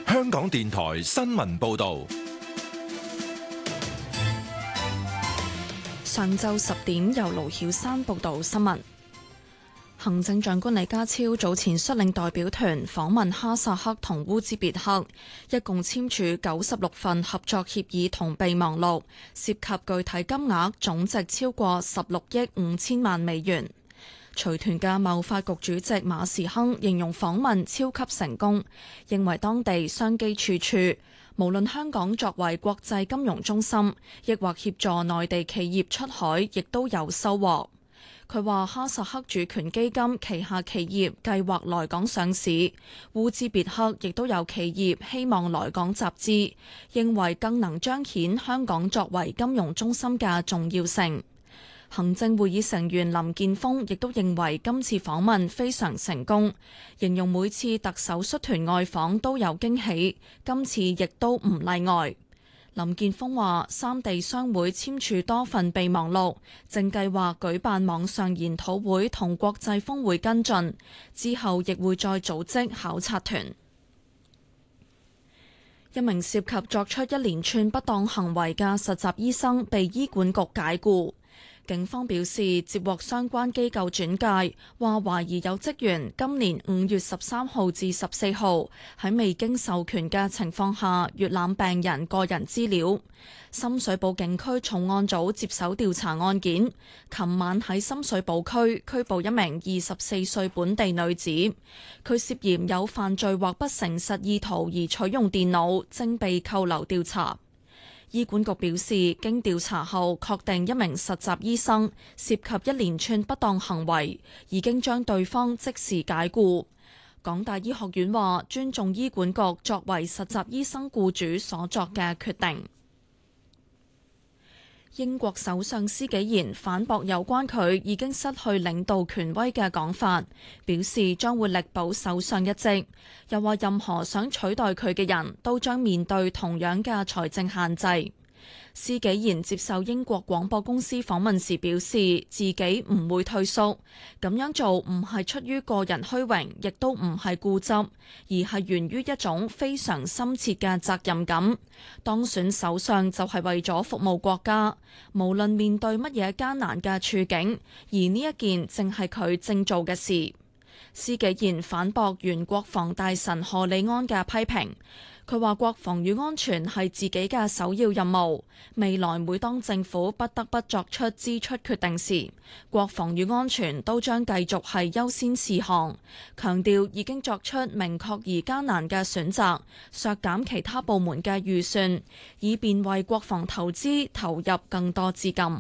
香港電台新聞報道。 上晝10點，由盧曉珊報道新聞。行政長官李家超早前率領代表團訪問哈薩克同烏茲別克，一共簽署96份合作協議同備忘錄，涉及具體金額總值超過16億5千萬美元。隨團嘅貿發局主席馬時亨形容訪問超級成功，認為當地商機處處，無論香港作為國際金融中心，亦或協助內地企業出海，亦都有收穫。佢話哈薩克主權基金旗下企業計劃來港上市，烏茲別克亦都有企業希望來港集資，認為更能彰顯香港作為金融中心嘅重要性。行政會議成員林健鋒亦都認為今次訪問非常成功，形容每次特首率團外訪都有驚喜，今次亦都唔例外。林健鋒話：三地商會簽署多份備忘錄，正計劃舉辦網上研討會同國際峰會跟進，之後亦會再組織考察團。一名涉及作出一連串不當行為嘅實習醫生被醫管局解僱。警方表示，接獲相關機構轉介，話懷疑有職員今年5月13號至14號喺未經授權嘅情況下閱覽病人個人資料。深水埗警區重案組接手調查案件，琴晚喺深水埗區拘捕一名24歲本地女子，佢涉嫌有犯罪或不誠實意圖而取用電腦，正被扣留調查。醫管局表示，經調查後確定一名實習醫生涉及一連串不當行為，已經將對方即時解僱。港大醫學院話尊重醫管局作為實習醫生僱主所作嘅決定。英國首相施紀賢反駁有關佢已經失去領導權威嘅講法，表示將會力保首相一職，又話任何想取代佢嘅人都將面對同樣嘅財政限制。施紀賢接受英國廣播公司訪問時表示，自己唔會退縮，咁樣做唔係出於個人虛榮，亦都唔係固執，而係源於一種非常深切嘅責任感。當選首相就係為咗服務國家，無論面對乜嘢艱難嘅處境，而呢一件正係佢正做嘅事。施紀賢反駁原國防大臣賀里安嘅批評。佢話國防與安全係自己嘅首要任務，未來每當政府不得不作出支出決定時，國防與安全都將繼續係優先事項，強調已經作出明確而艱難嘅選擇，削減其他部門嘅預算，以便為國防投資投入更多資金。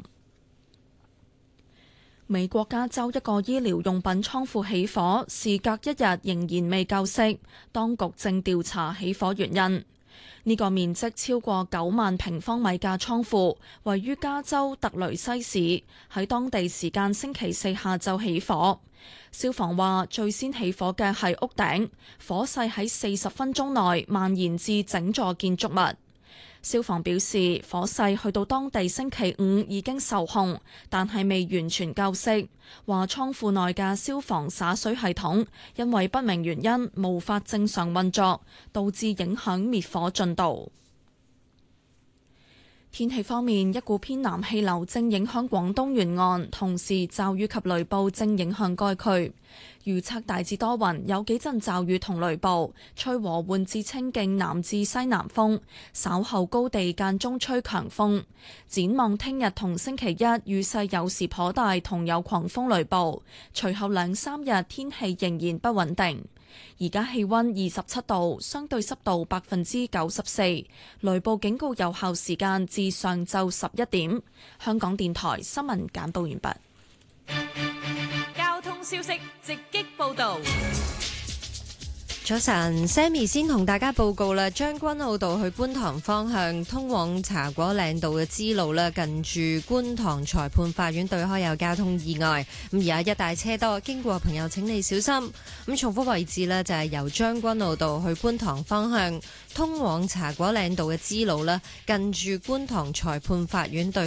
美國加州一個醫療用品倉庫起火，事隔1日仍然未救熄，當局正調查起火原因。呢個面積超過9萬平方米嘅倉庫，位於加州特雷西市，喺當地時間星期4下晝起火。消防話最先起火嘅係屋頂，火勢喺40分鐘內蔓延至整座建築物。消防表示，火勢去到當地星期5已經受控，但係未完全救熄。話倉庫內嘅消防灑水系統因為不明原因無法正常運作，導致影響滅火進度。天氣方面，一股偏南氣流正影響廣東沿岸，同時驟雨及雷暴正影響該區。預測大致多雲，有幾陣驟雨同雷暴，吹和緩至清勁南至西南風，稍後高地間中吹強風。展望聽日同星期一，雨勢有時頗大，同有狂風雷暴。隨後2-3日天氣仍然不穩定。而家氣溫27度，相對濕度94%，雷暴警告有效時間至上晝11點。香港電台新聞簡報完畢。 交通消息直擊報道。 早晨 ，Sammy 先同大家報告啦。將軍澳道去觀塘方向通往茶果嶺道嘅支路啦，近住觀塘裁判法院對開有交通意外，咁而家一帶車多，經過朋友請你小心。咁重複位置呢，就係由將軍澳道去觀塘方向通往茶果嶺道嘅支路啦，近住觀塘裁判法院對